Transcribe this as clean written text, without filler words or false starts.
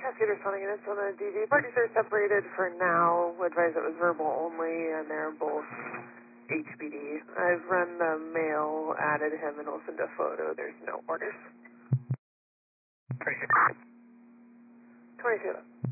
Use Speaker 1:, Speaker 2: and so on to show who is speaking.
Speaker 1: Cascade responding units on the DV. Parties are separated for now. Advise it was verbal only, and they're both HBD. I've run the mail, added him, and also the photo. There's no orders.
Speaker 2: 26.
Speaker 1: 22.